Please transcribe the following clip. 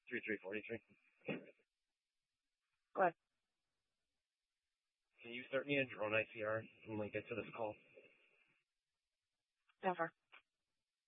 3343. Go ahead. Can you start me a drone ICR and link it to this call? Never.